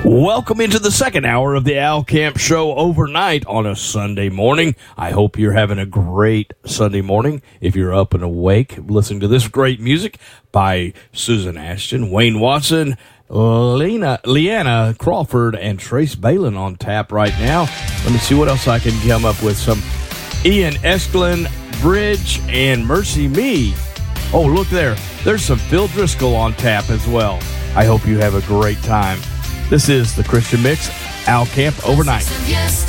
Welcome into the second hour of the Al Camp Show overnight on a Sunday morning. I hope you're having a great Sunday morning. If you're up and awake, listening to this great music by Susan Ashton, Wayne Watson, Leanna Crawford, and Trace Balin on tap right now. Let me see what else I can come up with. Some Ian Esklin, Bridge, and Mercy Me. Oh, look there. There's some Phil Driscoll on tap as well. I hope you have a great time. This is the Christian Mix, Al Camp Overnight.